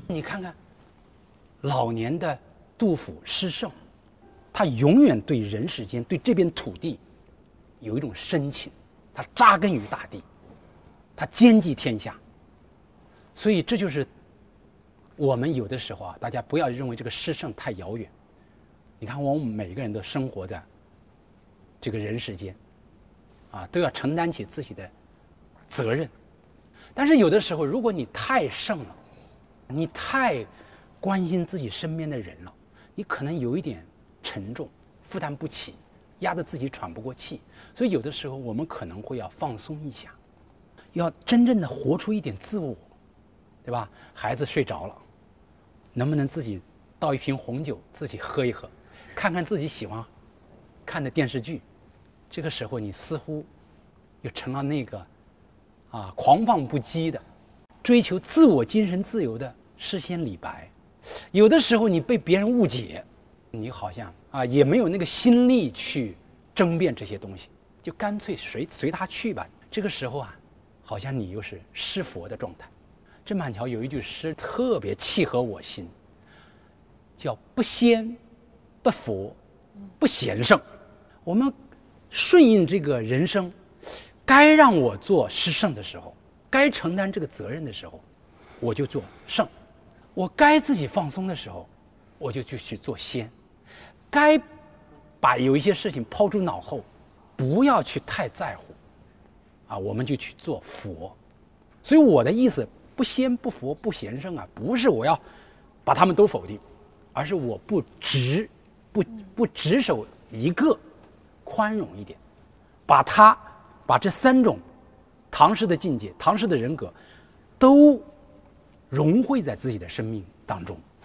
你看看老年的杜甫诗圣，他永远对人世间，对这片土地有一种深情，他扎根于大地，他兼济天下。所以这就是我们有的时候大家不要认为这个诗圣太遥远。你看我们每个人都生活在这个人世间都要承担起自己的责任。但是有的时候如果你太圣了，你太关心自己身边的人了，你可能有一点沉重，负担不起，压得自己喘不过气。所以有的时候我们可能会要放松一下，要真正的活出一点自我，对吧？孩子睡着了，能不能自己倒一瓶红酒自己喝一喝，看看自己喜欢看的电视剧。这个时候你似乎又成了那个狂放不羁的追求自我精神自由的诗仙李白。有的时候你被别人误解，你好像也没有那个心力去争辩这些东西，就干脆随他去吧。这个时候好像你又是诗佛的状态。郑板桥有一句诗特别契合我心，叫不仙不佛不贤圣。我们顺应这个人生，该让我做诗圣的时候，该承担这个责任的时候，我就做圣；我该自己放松的时候，我就去做仙；该把有一些事情抛诸脑后，不要去太在乎我们就去做佛。所以我的意思，不仙不佛不贤圣不是我要把他们都否定，而是我不只守一个，宽容一点，把这三种唐诗的境界、唐诗的人格都融汇在自己的生命当中。